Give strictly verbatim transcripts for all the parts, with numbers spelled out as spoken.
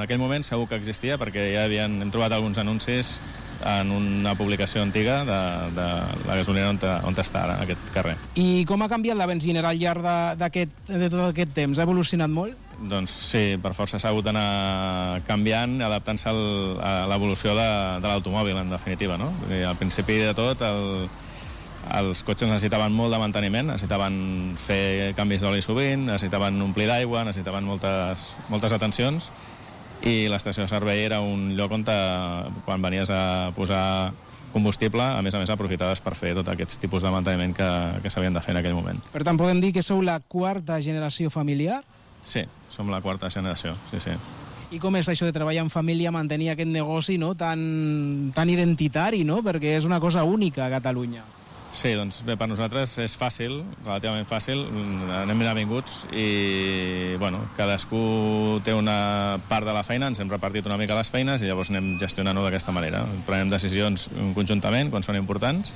aquell moment segur que existia, perquè ja havien, hem trobat alguns anuncis en una publicació antiga de, de la gasolinera on, on està ara, en aquest carrer. I com ha canviat la benzinera al llarg de, de tot aquest temps? Ha evolucionat molt? Doncs sí, per força s'ha hagut d'anar canviant, adaptant-se a l'evolució de, de l'automòbil, en definitiva, no? Perquè al principi de tot, el, els cotxes necessitaven molt de manteniment, necessitaven fer canvis d'oli sovint, necessitaven omplir d'aigua, necessitaven moltes, moltes atencions, i l'estació de servei era un lloc on te, quan venies a posar combustible, a més a més aprofitaves per fer tots aquests tipus de manteniment que, que s'havien de fer en aquell moment. Per tant, podem dir que sou la quarta generació familiar? Sí, som la quarta generació, sí, sí. I com és això de treballar en família, mantenir aquest negoci, no?, tan, tan identitari, no?, perquè és una cosa única a Catalunya. Sí, doncs bé, per nosaltres és fàcil, relativament fàcil, anem benvinguts i, bueno, cadascú té una part de la feina, ens hem repartit una mica les feines i llavors anem gestionant-ho d'aquesta manera. Prenem decisions conjuntament, quan són importants,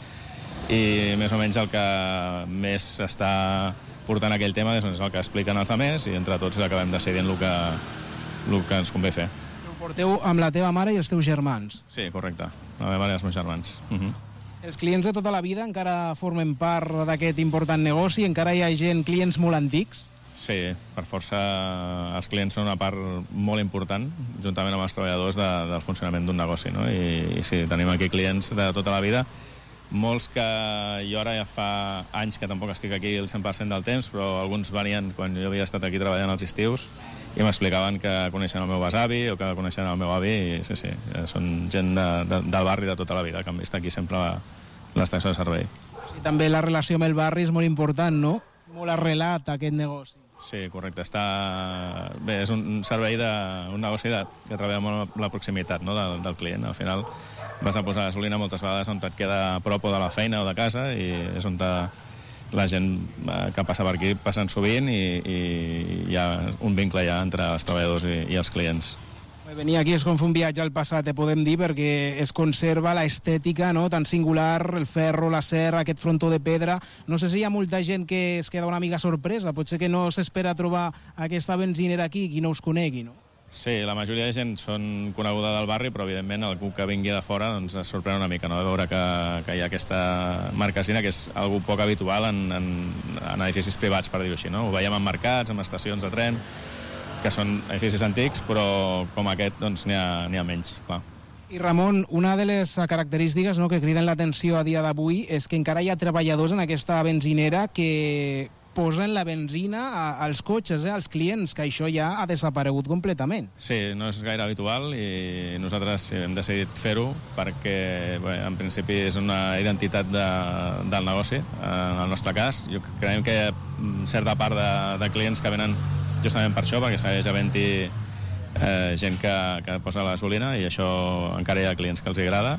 i més o menys el que més està portant aquell tema és el que expliquen els altres i entre tots acabem decidint el que, el que ens convé fer. Ho porteu amb la teva mare i els teus germans? Sí, correcte, la meva mare i els meus germans. Uh-huh. Els clients de tota la vida encara formen part d'aquest important negoci? Encara hi ha gent, clients molt antics? Sí, per força els clients són una part molt important, juntament amb els treballadors de, del funcionament d'un negoci, no? I, i sí, tenim aquí clients de tota la vida, molts que jo ara ja fa anys que tampoc estic aquí el cent per cent del temps, però alguns venien quan jo havia estat aquí treballant als estius i m'explicaven que coneixen el meu besavi o que coneixen el meu avi, i sí, sí, són gent de, de, del barri de tota la vida, que han vist aquí sempre la, l'estació de servei. I també la relació amb el barri és molt important, no? Molt arrelat aquest negoci. Sí, correcte. Està... Bé, és un servei, de, un negoci de, que treballa molt la proximitat, no?, del, del client. Al final vas a posar gasolina moltes vegades on et queda a prop o de la feina o de casa, i és on te, la gent que passa per aquí passen sovint i, i hi ha un vincle ja entre els treballadors i, i els clients. Venir aquí és com fer un viatge al passat, eh, podem dir, perquè es conserva l'estètica, no?, tan singular, el ferro, l'acer, aquest frontó de pedra. No sé si hi ha molta gent que es queda una mica sorpresa, potser que no s'espera trobar aquesta benzinera aquí, qui no us conegui, no? Sí, la majoria de gent són coneguda del barri, però evidentment algú que vingui de fora doncs, es sorprèn una mica, no?, de veure que, que hi ha aquesta marquesina, que és algo poc habitual en, en, en edificis privats, per dir-ho així, no? Ho veiem en mercats, en estacions de tren, que són edificis antics, però com aquest doncs n'hi ha, n'hi ha menys, clar. I Ramon, una de les característiques, no?, que criden l'atenció a dia d'avui és que encara hi ha treballadors en aquesta benzinera que posen la benzina als cotxes, eh, als clients, que això ja ha desaparegut completament. Sí, no és gaire habitual i nosaltres hem decidit fer-ho perquè, bé, en principi és una identitat de, del negoci, en el nostre cas. Jo creiem que hi ha certa part de, de clients que venen justament per això, perquè segueix havent-hi eh, gent que, que posa la gasolina i això encara hi ha clients que els agrada.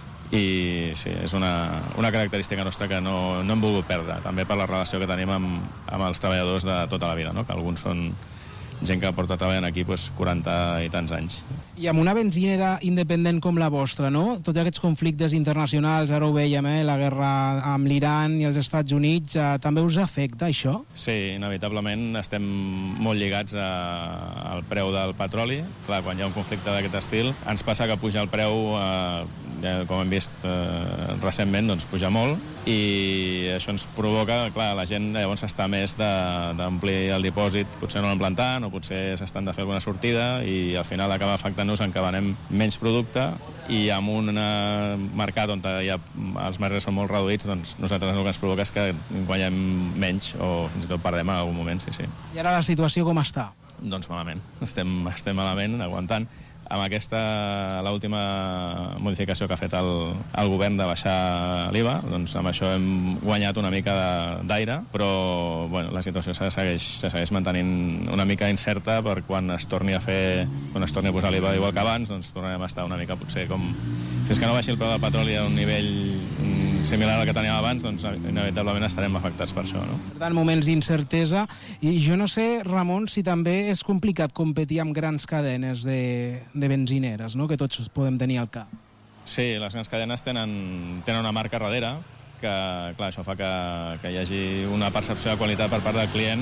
I sí, és una, una característica nostra que no, no hem volgut perdre, també per la relació que tenim amb, amb els treballadors de tota la vida, no?, que alguns són gent que porta treballant aquí pues, quaranta i tants anys. I amb una benzinera independent com la vostra, no?, tots aquests conflictes internacionals, ara ho veiem, eh, la guerra amb l'Iran i els Estats Units, eh, també us afecta això? Sí, inevitablement estem molt lligats a, al preu del petroli. Clar, quan hi ha un conflicte d'aquest estil, ens passa que puja el preu, eh, ja, com hem vist eh, recentment, doncs puja molt, i això ens provoca, clar, la gent llavors està més d'omplir el dipòsit, potser no l'implantant, o potser s'estan de fer alguna sortida, i al final acaba afectant-nos en que venem menys producte, i amb un mercat on hi ha, els marges són molt reduïts, doncs nosaltres el que ens provoca és que guanyem menys, o fins i tot perdem en algun moment, sí, sí. I ara la situació com està? Doncs malament, estem, estem malament, aguantant. Amb aquesta, l'última modificació que ha fet el, el govern de baixar l'I V A, doncs amb això hem guanyat una mica d'aire, però bueno, la situació se segueix, se segueix mantenint una mica incerta per quan es torni a fer, quan es torni a posar l'I V A igual que abans, doncs tornarem a estar una mica potser com... Fins que no baixi el preu del petroli a un nivell similar al que teníem abans, doncs inevitablement estarem afectats per això, no? Per tant, moments d'incertesa, i jo no sé, Ramon, si també és complicat competir amb grans cadenes de, de benzineres, no?, que tots podem tenir al cap. Sí, les grans cadenes tenen, tenen una marca darrere, que clar, això fa que, que hi hagi una percepció de qualitat per part del client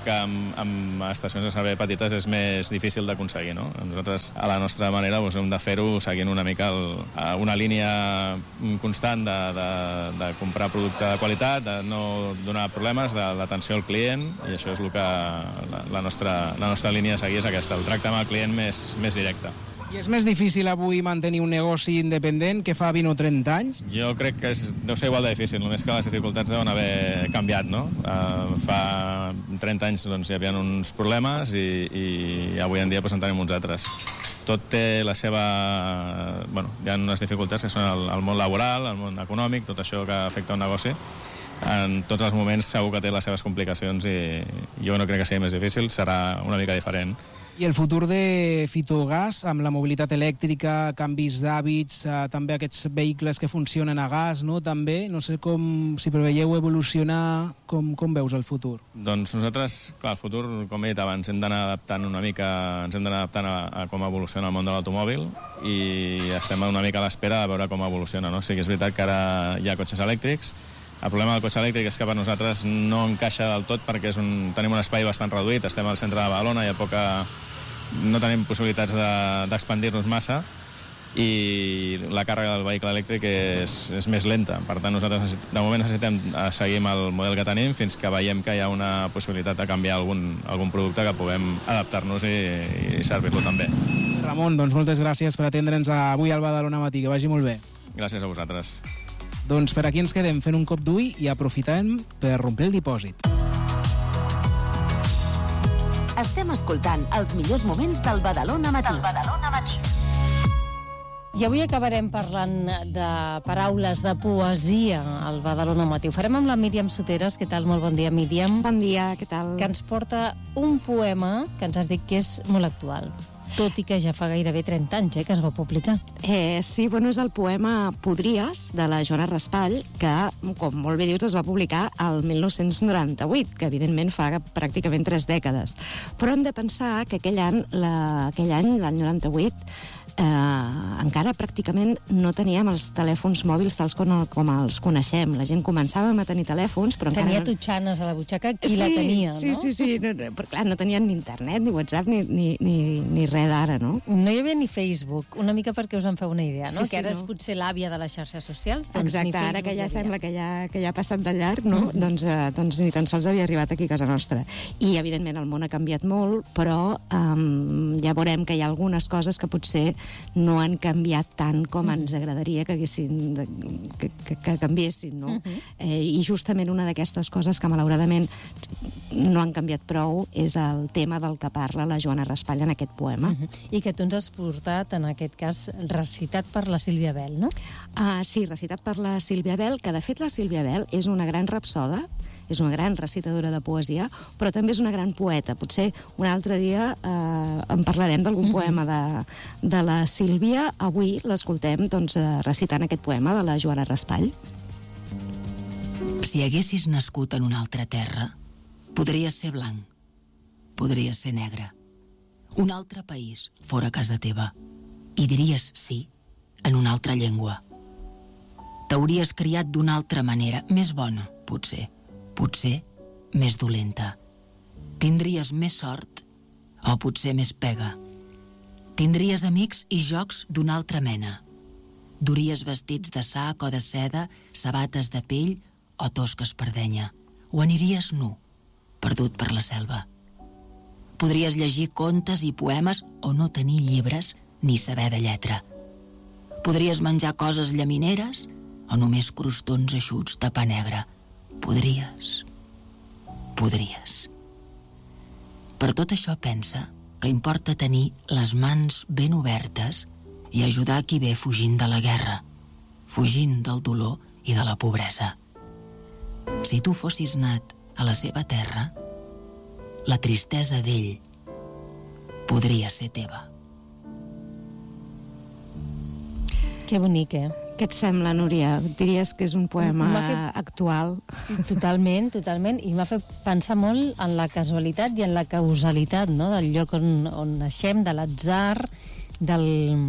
que amb, amb estacions de servei petites és més difícil d'aconseguir, no? Nosaltres, a la nostra manera, doncs, hem de fer-ho seguint una mica el, una línia constant de, de, de comprar producte de qualitat, de no donar problemes, de l'atenció al client, i això és el que la, la, nostra, la nostra línia a seguir és aquesta, el tracte amb el client més, més directe. I és més difícil avui mantenir un negoci independent que fa vint o trenta anys? Jo crec que és, deu ser igual de difícil, només que les dificultats deuen haver canviat, no? Uh, fa trenta anys doncs, hi havia uns problemes i, i avui en dia doncs, en tenim uns altres. Tot té la seva... Bueno, hi ha unes dificultats que són el, el món laboral, el món econòmic, tot això que afecta un negoci. En tots els moments segur que té les seves complicacions i jo no crec que sigui més difícil, serà una mica diferent. I el futur de Fitogas, amb la mobilitat elèctrica, canvis d'hàbits, eh, també aquests vehicles que funcionen a gas, no? També, no sé com, si preveieu evolucionar, com, com veus el futur? Doncs nosaltres, clar, el futur, com he dit abans, hem d'anar adaptant una mica, ens hem d'anar adaptant a, a com evoluciona el món de l'automòbil i estem una mica a l'espera de veure com evoluciona, no? O sigui, és veritat que ara hi ha cotxes elèctrics. El problema del cotxe elèctric és que per nosaltres no encaixa del tot perquè és un, tenim un espai bastant reduït, estem al centre de Badalona, hi ha poca, no tenim possibilitats d'expandir-nos de, massa i la càrrega del vehicle elèctric és, és més lenta. Per tant, nosaltres de moment necessitem seguir amb el model que tenim fins que veiem que hi ha una possibilitat de canviar algun, algun producte que puguem adaptar-nos i, i servir-lo també. Ramon, doncs moltes gràcies per atendre'ns avui al Badalona Matí, que vagi molt bé. Gràcies a vosaltres. Doncs per aquí ens quedem fent un cop d'ull i aprofitem per rompre el dipòsit. Estem escoltant els millors moments del Badalona Matí. Del Badalona Matí. I avui acabarem parlant de paraules, de poesia al Badalona Matí. Ho farem amb la Míriam Soteres. Què tal? Molt bon dia, Míriam. Bon dia, què tal? Que ens porta un poema que ens has dit que és molt actual. Tot i que ja fa gairebé trenta anys eh, que es va publicar. Eh, sí, bueno, és el poema Podries, de la Joana Raspall, que, com molt bé dius, es va publicar el mil nou-cents noranta-vuit, que evidentment fa pràcticament tres dècades. Però hem de pensar que aquell any, la, aquell any, l'any noranta-vuit, eh, encara pràcticament no teníem els telèfons mòbils tals com, com els coneixem. La gent començàvem a tenir telèfons, però tenia encara... tutxanes a la butxaca, qui sí, la tenia, sí, no? Sí, sí, sí. No, no, però clar, no tenien ni internet, ni WhatsApp, ni, ni, ni, ni res d'ara, no? No hi havia ni Facebook, una mica perquè us en feu una idea, no? Sí, sí, que ara no. és potser l'àvia de les xarxes socials, doncs exacte, ni Facebook ara que ja hi havia. sembla que ja, que ja ha passat de llarg, no? Mm-hmm. doncs, eh, doncs ni tan sols havia arribat aquí a casa nostra. I, evidentment, el món ha canviat molt, però um, ja veurem que hi ha algunes coses que potser no han canviat tant com mm-hmm. ens agradaria que, haguessin, que, que, que canviessin, no? Mm-hmm. eh, I justament una d'aquestes coses que, malauradament, no han canviat prou és el tema del que parla la Joana Raspall en aquest poema. Mm-hmm. I que tu ens has portat, en aquest cas, recitat per la Sílvia Bel, no? Uh, sí, recitat per la Sílvia Bel, que de fet la Sílvia Bel és una gran rapsoda, és una gran recitadora de poesia, però també és una gran poeta. Potser un altre dia eh, en parlarem d'algun mm-hmm. poema de, de la Sílvia. Avui l'escoltem doncs, eh, recitant aquest poema de la Joana Raspall. Si haguessis nascut en una altra terra, podries ser blanc, podries ser negre. Un altre país fora casa teva i diries sí en una altra llengua. T'hauries criat d'una altra manera, més bona, potser, potser més dolenta. Tindries més sort o potser més pega. Tindries amics i jocs d'una altra mena. Duries vestits de sac o de seda, sabates de pell o tosques per denya. O aniries nu, perdut per la selva. Podries llegir contes i poemes o no tenir llibres ni saber de lletra. Podries menjar coses llamineres o només crostons eixuts de pa negre. Podries. Podries. Per tot això pensa que importa tenir les mans ben obertes i ajudar qui ve fugint de la guerra, fugint del dolor i de la pobresa. Si tu fossis nat a la seva terra, la tristesa d'ell podria ser teva. Que bonic, eh? Què et sembla, Núria? Diries que és un poema fet... actual? Totalment, totalment. I m'ha fet pensar molt en la casualitat i en la causalitat, no? Del lloc on, on naixem, de l'atzar, del,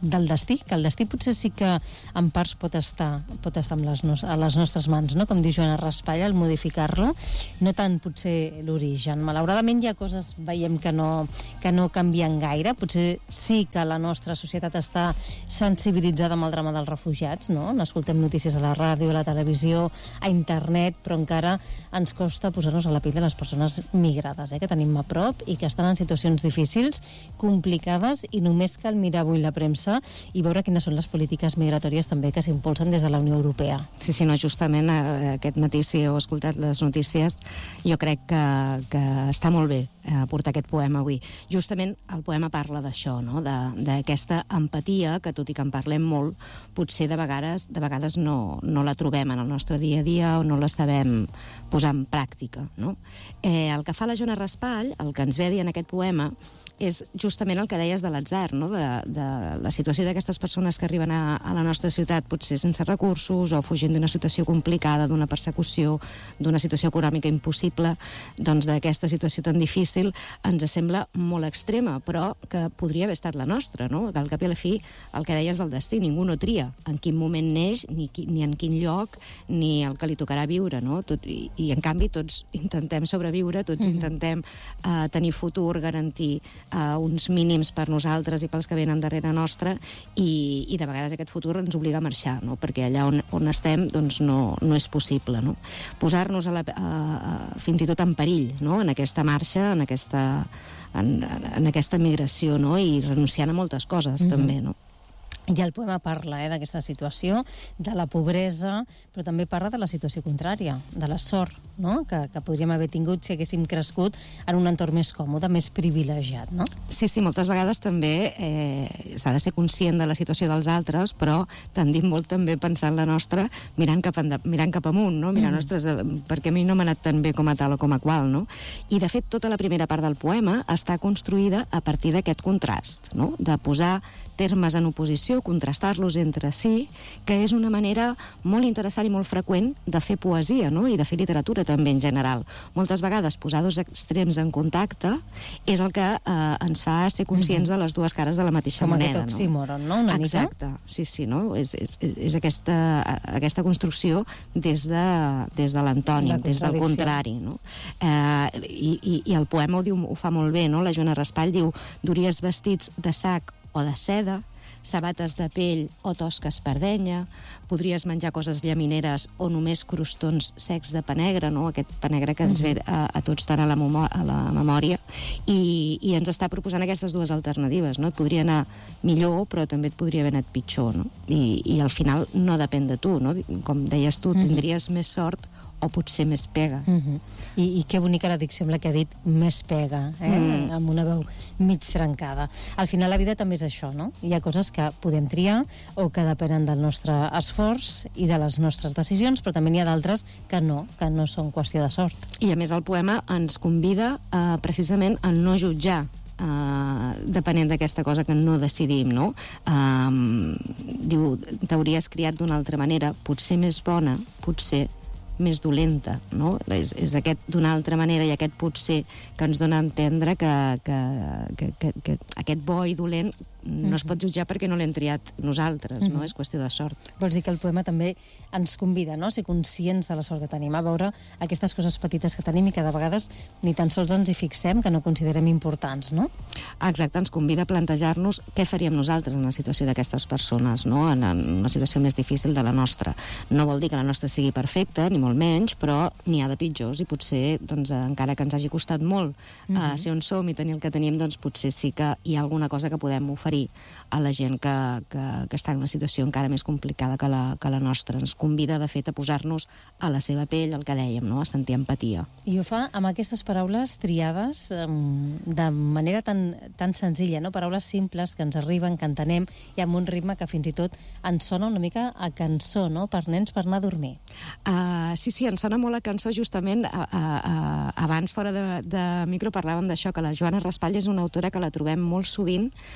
del destí, que el destí potser sí que en parts pot estar, pot estar amb les nos, a les nostres mans, no? Com diu Joana Raspall, al modificar-lo, no tant potser l'origen. Malauradament hi ha coses, veiem que no, que no canvien gaire, potser sí que la nostra societat està sensibilitzada amb el drama dels refugiats, no? N'escoltem notícies a la ràdio, a la televisió, a internet, però encara ens costa posar-nos a la pell de les persones migrades, eh, que tenim a prop i que estan en situacions difícils, complicades, i només cal mirar avui la premsa i veure quines són les polítiques migratòries també que s'impulsen des de la Unió Europea. Sí, sí, no, justament eh, aquest matí, si heu escoltat les notícies, jo crec que, que està molt bé eh, portar aquest poema avui. Justament el poema parla d'això, no? D'aquesta empatia, que tot i que en parlem molt, potser de vegades, de vegades no, no la trobem en el nostre dia a dia o no la sabem posar en pràctica, no? Eh, el que fa la Joana Raspall, el que ens ve a dir en aquest poema, és justament el que deies de l'atzar, no? de, de la situació d'aquestes persones que arriben a, a la nostra ciutat potser sense recursos o fugint d'una situació complicada, d'una persecució, d'una situació econòmica impossible, doncs d'aquesta situació tan difícil ens sembla molt extrema, però que podria haver estat la nostra, no? Que al cap i a la fi, el que deies del destí, ningú no tria en quin moment neix, ni, qui, ni en quin lloc, ni el que li tocarà viure, no? Tot, i, i en canvi tots intentem sobreviure, tots mm-hmm. intentem uh, tenir futur, garantir Uh, uns mínims per nosaltres i pels que venen darrere nostra, i, i de vegades aquest futur ens obliga a marxar, no? Perquè allà on, on estem doncs no, no és possible, no? Posar-nos a la, a, a, fins i tot en perill, no? En aquesta marxa, en aquesta, en, en aquesta migració, no? I renunciant a moltes coses, mm-hmm. també, no? I el poema parla eh, d'aquesta situació, de la pobresa, però també parla de la situació contrària, de la sort, no? que, que podríem haver tingut si haguéssim crescut en un entorn més còmode, més privilegiat, no? Sí, sí, moltes vegades també eh, s'ha de ser conscient de la situació dels altres, però tendim molt també a pensar en la nostra mirant cap, enda, mirant cap amunt, no? Mirant, mm. ostres, perquè a mi no m'ha anat tan bé com a tal o com a qual, no? I, de fet, tota la primera part del poema està construïda a partir d'aquest contrast, no? De posar termes en oposició, contrastar-los entre si, que és una manera molt interessant i molt freqüent de fer poesia, no? I de fer literatura també en general. Moltes vegades posar dos extrems en contacte és el que eh, ens fa ser conscients mm-hmm. de les dues cares de la mateixa Com moneda. Com aquest oxímoron, no? Una Exacte, mica? sí, sí, no? És, és, és aquesta, aquesta construcció des de, des de l'antònim, des del contrari, no? Eh, i, i, I el poema ho, diu, ho fa molt bé, no? La Joana Raspall diu: duries vestits de sac o de seda, sabates de pell o tosques per denya, podries menjar coses llamineres o només crostons secs de pa negre, no? Aquest pa negre que ens ve a, a tots tant a la, a la memòria, i, i ens està proposant aquestes dues alternatives, no? Et podria anar millor, però també et podria haver anat pitjor, no? I, i al final no depèn de tu, no? Com deies tu, tindries més sort o potser més pega. Uh-huh. I, I que bonica la dicció amb la que ha dit més pega, eh? Mm. Amb una veu mig trencada. Al final la vida també és això, no? Hi ha coses que podem triar o que depenen del nostre esforç i de les nostres decisions, però també n'hi ha d'altres que no, que no són qüestió de sort. I a més el poema ens convida uh, precisament a no jutjar Uh, depenent d'aquesta cosa que no decidim, no? Uh, diu, t'hauries criat d'una altra manera, potser més bona, potser més dolenta, no? És, és aquest d'una altra manera i aquest potser que ens dona a entendre que, que, que, que, que aquest bo i dolent no es pot jutjar perquè no l'hem triat nosaltres, no? Mm-hmm. És qüestió de sort. Vols dir que el poema també ens convida, no?, a ser conscients de la sort que tenim, a veure aquestes coses petites que tenim i que de vegades ni tan sols ens hi fixem, que no considerem importants, no? Exacte, ens convida a plantejar-nos què faríem nosaltres en la situació d'aquestes persones, no? En, en una situació més difícil de la nostra. No vol dir que la nostra sigui perfecta, ni molt menys, però n'hi ha de pitjors i potser, doncs, encara que ens hagi costat molt mm-hmm. uh, ser on som i tenir el que tenim, doncs potser sí que hi ha alguna cosa que podem oferir a la gent que, que, que està en una situació encara més complicada que la, que la nostra. Ens convida, de fet, a posar-nos a la seva pell, el que dèiem, no? A sentir empatia. I ho fa amb aquestes paraules triades um, de manera tan, tan senzilla, no? Paraules simples que ens arriben, que entenem, i amb un ritme que fins i tot ens sona una mica a cançó, no?, per nens per anar a dormir. Uh, sí, sí, ens sona molt a cançó, justament. A, a, a, abans, fora de, de micro, parlàvem d'això, que la Joana Raspall és una autora que la trobem molt sovint uh,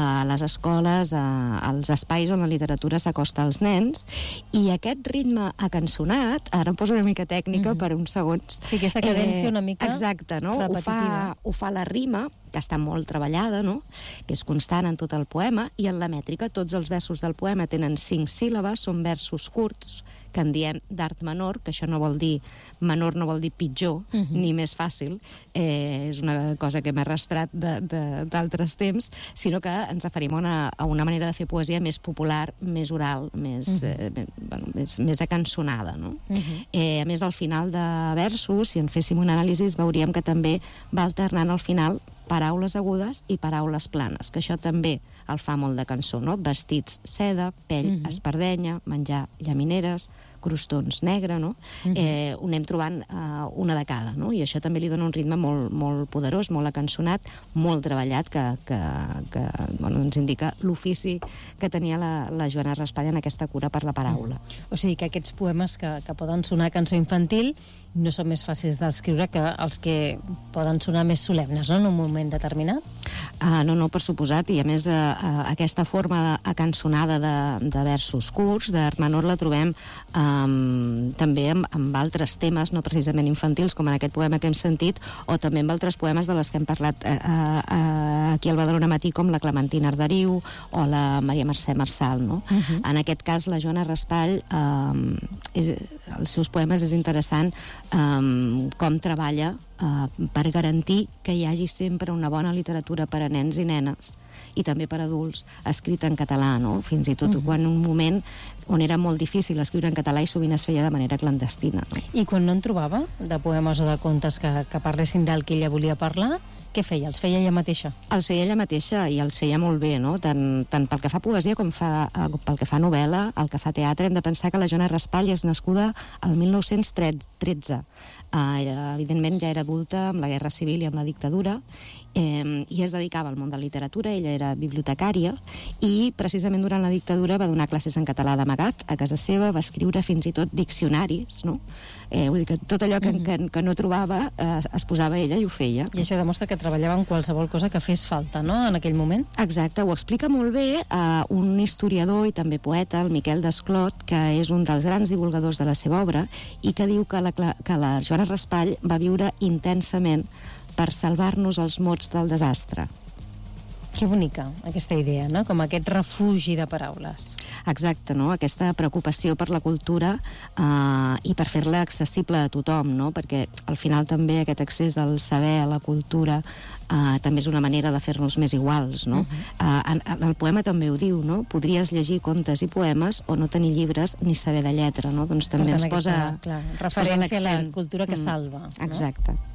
a les escoles, a, als espais on la literatura s'acosta als nens, i aquest ritme acançonat, ara em poso una mica tècnica mm-hmm. per uns segons. Sí, aquesta cadència una mica exacte, no? repetitiva. Ho fa, ho fa la rima, que està molt treballada, no? Que és constant en tot el poema, i en la mètrica tots els versos del poema tenen cinc síl·labes, són versos curts, que en diem d'art menor, que això no vol dir, menor no vol dir pitjor, uh-huh. ni més fàcil, eh, és una cosa que m'he arrastrat d'altres temps, sinó que ens referim a una, a una manera de fer poesia més popular, més oral, més, uh-huh. eh, bueno, més, més acançonada, no? Uh-huh. Eh, a més, al final de versos, si en féssim un anàlisi, veuríem que també va alternant al final paraules agudes i paraules planes, que això també el fa molt de cançó, no? Vestits seda, pell uh-huh. espardenya, menjar llamineres, crostons negre, no? Uh-huh. Eh, ho anem trobant eh, una de cada, no? I això també li dona un ritme molt, molt poderós, molt acançonat, molt treballat, que, que, que bueno, ens indica l'ofici que tenia la, la Joana Raspall en aquesta cura per la paraula. Uh-huh. O sigui que aquests poemes que, que poden sonar cançó infantil no són més fàcils d'escriure que els que poden sonar més solemnes, no?, en un moment determinat? Uh, no, no, per suposat, i a més uh, uh, aquesta forma acançonada de, de versos curts, d'art menor, la trobem um, també amb, amb altres temes, no precisament infantils, com en aquest poema que hem sentit, o també amb altres poemes de les que hem parlat uh, uh, aquí al Badalona Matí, com la Clementina Arderiu o la Maria Mercè Marçal, no? Uh-huh. En aquest cas, la Joana Raspall, um, és, els seus poemes és interessant um, com treballa uh, per garantir que hi hagi sempre una bona literatura per a nens i nenes, i també per a adults, escrita en català, no? Fins i tot uh-huh. quan un moment on era molt difícil escriure en català i sovint es feia de manera clandestina. No? I quan no en trobava, de poemes o de contes que, que parlessin del que ella volia parlar, què feia? Els feia ella mateixa? Els feia ella mateixa, i els feia molt bé, no? Tant, tant pel que fa poesia com fa, pel que fa novel·la, el que fa teatre. Hem de pensar que la Joana Raspall és nascuda el mil nou-cents tretze. Uh, evidentment ja era adulta amb la Guerra Civil i amb la dictadura, eh, i es dedicava al món de la literatura. Ella era bibliotecària i precisament durant la dictadura va donar classes en català d'amagat a casa seva, va escriure fins i tot diccionaris, no? Eh, vull dir que tot allò que, que, que no trobava eh, es posava ella i ho feia. I això demostra que treballava en qualsevol cosa que fes falta, no?, en aquell moment? Exacte, ho explica molt bé eh, un historiador i també poeta, el Miquel Desclot, que és un dels grans divulgadors de la seva obra, i que diu que la, que la Joana Raspall va viure intensament per salvar-nos els mots del desastre. Que bonica, aquesta idea, no? Com aquest refugi de paraules. Exacte, no? Aquesta preocupació per la cultura eh, i per fer-la accessible a tothom, no? Perquè al final també aquest accés al saber, a la cultura, eh, també és una manera de fer-nos més iguals, no? Uh-huh. eh, en, en el poema també ho diu, no? Podries llegir contes i poemes o no tenir llibres ni saber de lletra, no? Doncs també ens posa... Clar, referència a la cultura que salva. Mm, exacte. No?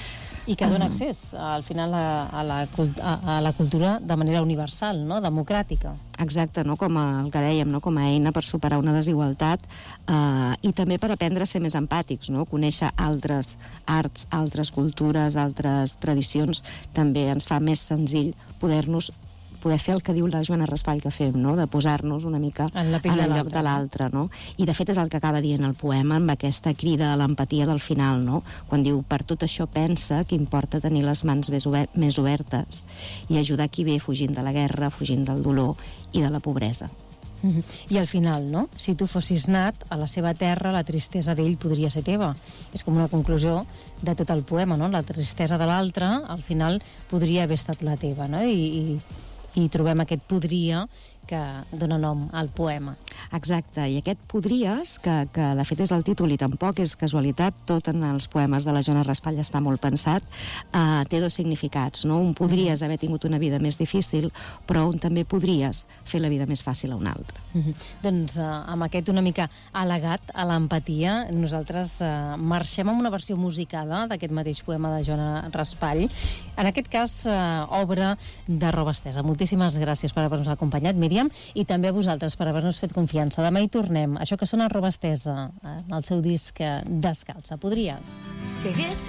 I que dona accés, al final, a, a, la, a, a la cultura de manera universal, no?, democràtica. Exacte, no? Com a, el que dèiem, no? Com a eina per superar una desigualtat eh, i també per aprendre a ser més empàtics, no? Conèixer altres arts, altres cultures, altres tradicions, també ens fa més senzill poder-nos poder fer el que diu la Joana Raspall que fem, no? De posar-nos una mica en, en el lloc de l'altre, no? I de fet és el que acaba dient el poema amb aquesta crida a l'empatia del final, no? Quan diu, per tot això pensa que importa tenir les mans més, ober més obertes i ajudar qui ve fugint de la guerra, fugint del dolor i de la pobresa. Mm-hmm. I al final, no? Si tu fossis nat a la seva terra, la tristesa d'ell podria ser teva. És com una conclusió de tot el poema, no? La tristesa de l'altre, al final, podria haver estat la teva, no? I, i i trobem aquest podria que dona nom al poema. Exacte, i aquest podries, que, que de fet és el títol i tampoc és casualitat, tot en els poemes de la Joana Raspall està molt pensat, eh, té dos significats, no? Un podries haver tingut una vida més difícil, però un també podries fer la vida més fàcil a un altre. Mm-hmm. Doncs eh, amb aquest una mica al·legat a l'empatia, nosaltres eh, marxem amb una versió musicada d'aquest mateix poema de Joana Raspall, en aquest cas eh, obra de Roba Estesa. Moltíssimes gràcies per haver-nos acompanyat, Míriam, i també a vosaltres per haver-nos fet confiança. Demà hi tornem. Això que sona Roba Estesa, el seu disc Descalça. Podries? Si hagués